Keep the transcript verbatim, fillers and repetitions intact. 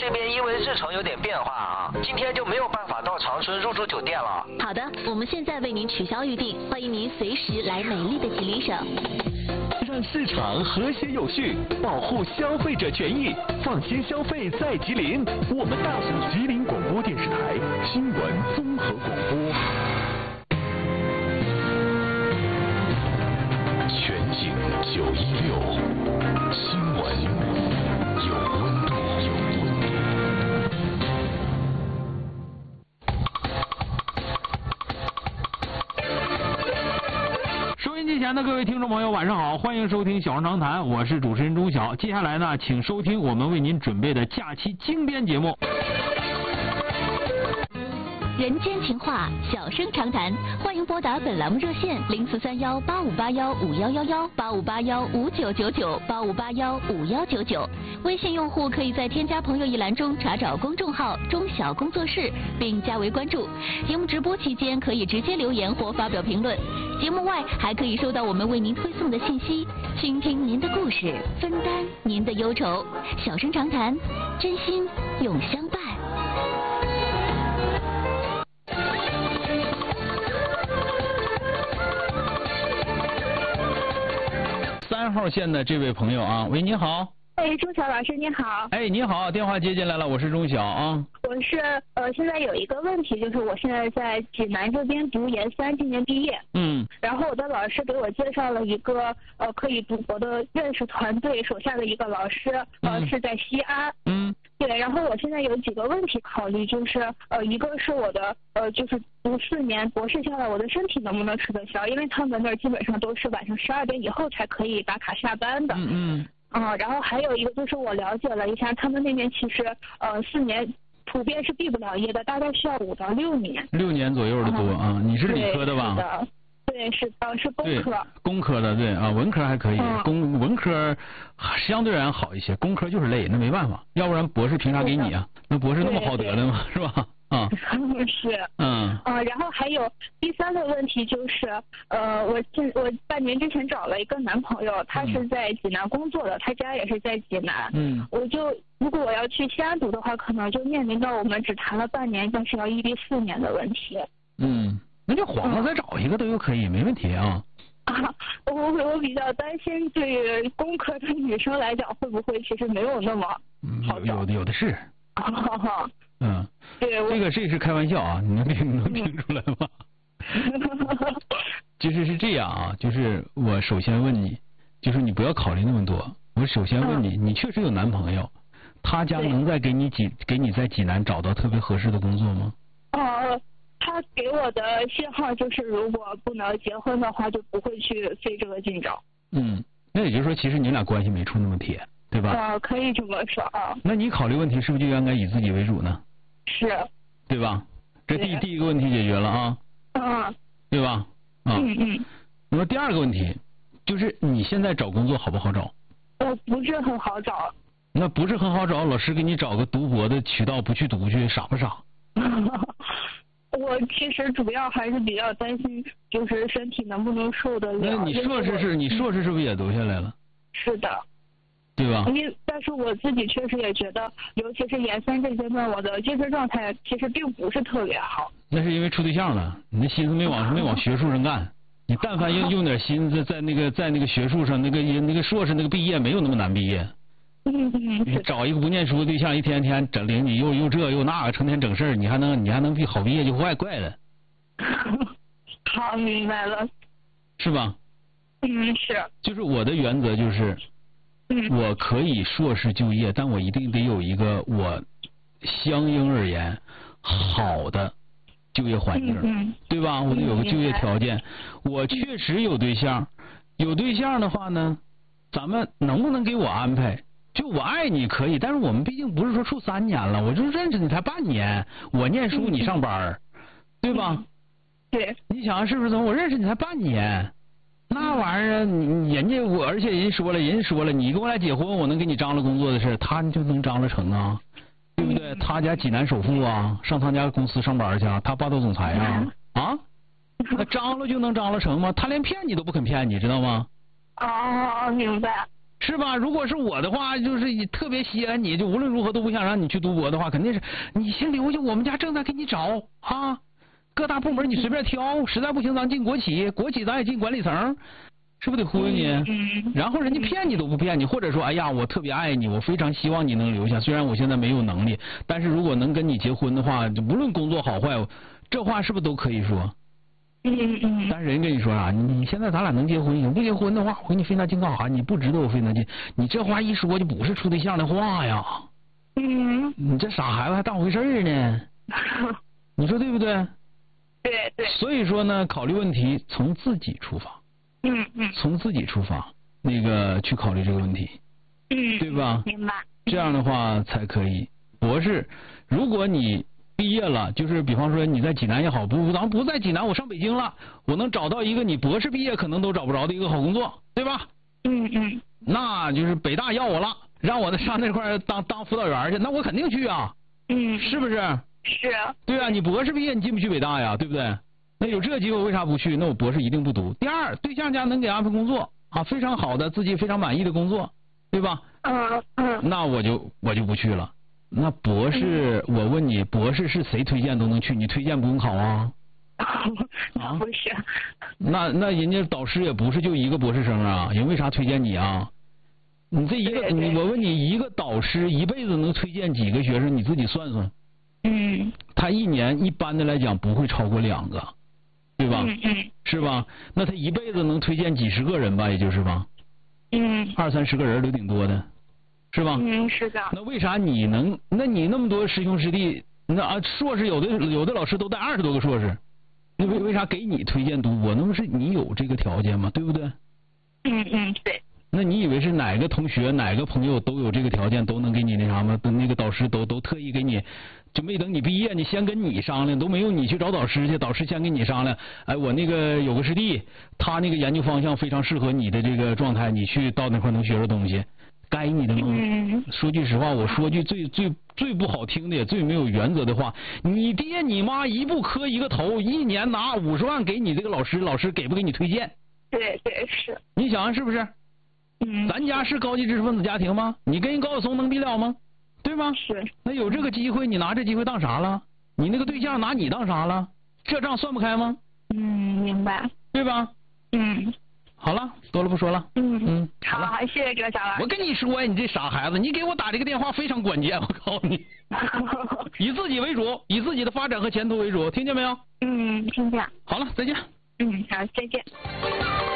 这边因为日程有点变化啊，今天就没有办法到长春入住酒店了。 好的，我们现在为您取消预定，欢迎您随时来美丽的吉林省。 让市场和谐有序，保护消费者权益，放心消费在吉林。我们大吉林广播电视台新闻综合广播。全景九一六，新闻有温度，有温度。 收音机前的各位听众朋友，晚上好，欢迎收听小人长谈，我是主持人钟晓。接下来呢，请收听我们为您准备的假期精编节目。 人间情话，小声长谈，欢迎拨打本栏目热线零四三幺八五八幺五幺幺幺八五八幺五九九九八五八幺五幺九九。微信用户可以在添加朋友一栏中查找公众号钟晓工作室，并加为关注。节目直播期间可以直接留言或发表评论，节目外还可以收到我们为您推送的信息，倾听您的故事，分担您的忧愁。小声长谈，真心永相伴。 三号线的这位朋友啊，喂，你好。 哎，钟晓老师你好。 哎，你好，电话接进来了，我是钟晓啊。 我是呃，现在有一个问题，就是我现在在济南这边读研三，今年毕业。嗯。然后我的老师给我介绍了一个呃可以读博的认识团队手下的一个老师，呃、嗯、是在西安。嗯。对，然后我现在有几个问题考虑，就是呃，一个是我的呃，就是读四年博士下来，我的身体能不能吃得消？因为他们那儿基本上都是晚上十二点以后才可以打卡下班的。嗯嗯。啊，然后还有一个就是我了解了一下，他们那边其实呃四年普遍是毕不了业的，大概需要五到六年。六年左右的多啊，你是理科的吧？ 是的。对，是呃是工科。 工科的对啊，文科还可以，嗯、工文科相对而言好一些，工科就是累，那没办法，要不然博士凭啥给你啊？那博士那么好得的吗？是吧？啊， 是，嗯，啊，然后还有第三个问题就是，呃，我近我半年之前找了一个男朋友，他是在济南工作的，他家也是在济南，嗯，我就如果我要去西安读的话，可能就面临到我们只谈了半年，但是要异地四年的问题。 嗯，那就黄了再找一个都又可以，没问题啊。 啊，我我比较担心，对于工科的女生来讲，会不会其实没有那么好找？ 有有的有的是。 啊嗯，对，这个这是开玩笑啊，你能听能听出来吗？就是是这样啊，就是我首先问你，就是你不要考虑那么多，我首先问你，你确实有男朋友，他家能再给你济给你在济南找到特别合适的工作吗？ 哦，他给我的信号就是，如果不能结婚的话，就不会去费这个劲找。 嗯，那也就是说，其实你俩关系没处那么铁，对吧？ 啊，可以这么说啊。 那你考虑问题是不是就应该以自己为主呢？ 是， 对吧？这第第一个问题解决了啊，嗯，对吧？啊，嗯嗯。那么第二个问题就是你现在找工作好不好找？ 呃，不是很好找。 那不是很好找，老师给你找个读博的渠道，不去读去，傻不傻？ 我其实主要还是比较担心，就是身体能不能受得了。 那你硕士是你硕士是不是也读下来了？ 是的。 对吧？ 因但是我自己确实也觉得，尤其是研三这阶段，我的精神状态其实并不是特别好。 那是因为处对象了，你那心思没往没往学术上干。你但凡用用点心思在那个在那个学术上，那个那个硕士那个毕业没有那么难毕业。 嗯嗯。 你找一个不念书的对象，一天天整领你又又这又那个，成天整事儿，你还能你还能毕好毕业就怪怪的。 好，明白了。 是吧？ 嗯，是。 就是我的原则就是。我可以硕士就业，但我一定得有一个我相应而言好的就业环境，嗯、对吧？我得有个就业条件。我确实有对象，有对象的话呢，咱们能不能给我安排？就我爱你可以，但是我们毕竟不是说处三年了，我就认识你才半年，我念书你上班，对吧？ 对。 你想是不是？怎么我认识你才半年？那玩意儿，你人家我，而且人说了，人说了，你跟我俩结婚，我能给你张罗工作的事，他就能张罗成啊，对不对？他家济南首富啊，上他家公司上班去，他霸道总裁啊，啊，那张罗就能张罗成吗？他连骗你都不肯骗你，知道吗？ 哦，明白。 是吧？如果是我的话，就是特别稀罕你，就无论如何都不想让你去读博的话，肯定是你先留下，我们家正在给你找啊，各大部门你随便挑，实在不行咱进国企，国企咱也进管理层，是不是得忽悠你？ 嗯。 然后人家骗你都不骗你，或者说，哎呀，我特别爱你，我非常希望你能留下，虽然我现在没有能力，但是如果能跟你结婚的话，无论工作好坏，这话是不是都可以说？ 嗯嗯。 但是人跟你说啥、啊？你现在咱俩能结婚，你不结婚的话，我给你费那劲干啥？你不值得我费那劲。你这话一说就不是处对象的话呀。 嗯。 你这傻孩子还当回事呢？你说对不对？ 对对。 所以说呢，考虑问题从自己出发。 嗯嗯。 从自己出发，那个去考虑这个问题。 嗯。 对吧？ 明白。 这样的话才可以。博士，如果你毕业了，就是比方说你在济南也好，不，咱不在济南，我上北京了，我能找到一个你博士毕业可能都找不着的一个好工作，对吧？ 嗯嗯。 那就是北大要我了，让我上那块当当辅导员去，那我肯定去啊。 嗯。 是不是？ 是。 对啊，你博士毕业你进不去北大呀，对不对？那有这机会为啥不去？那我博士一定不读。第二，对象家能给安排工作啊，非常好的自己非常满意的工作，对吧？ 嗯嗯。 那我就我就不去了。那博士，我问你，博士是谁推荐都能去？你推荐不用考啊？ 啊，不是。 那那人家导师也不是就一个博士生啊，人为啥推荐你啊？你这一个，你我问你，一个导师一辈子能推荐几个学生？你自己算算。 嗯。 他一年一般的来讲不会超过两个，对吧？ 嗯嗯。 是吧？那他一辈子能推荐几十个人吧，也就是吧？ 嗯。 二三十个人都挺多的。是吧？ 嗯，是的。 那为啥你能？那你那么多师兄师弟，那啊硕士有的有的老师都带二十多个硕士，那为为啥给你推荐读博？那不是你有这个条件吗？对不对？ 嗯嗯，对。 那你以为是哪个同学哪个朋友都有这个条件，都能给你那啥吗？那个导师都都特意给你，就没等你毕业，你先跟你商量，都没有你去找导师去，导师先跟你商量。哎，我那个有个师弟，他那个研究方向非常适合你的这个状态，你去到那块能学着东西。该你的吗？ 嗯、 说句实话，我说句最最最不好听的也最没有原则的话，你爹你妈一步磕一个头，一年拿五十万给你这个老师，老师给不给你推荐？ 对对是。 你想想是不是？ 嗯。 咱家是高级知识分子家庭吗？你跟人高晓松能比了吗？对吗？ 是。 那有这个机会，你拿这机会当啥了？你那个对象拿你当啥了？这账算不开吗？ 嗯，明白。 对吧？ 嗯。 好了，多了不说了。 嗯嗯， 好了，谢谢周小老师。 我跟你说呀，你这傻孩子，你给我打这个电话非常关键，我告诉你，以自己为主，以自己的发展和前途为主，听见没有？ 嗯，听见。 好了，再见。 嗯，好，再见。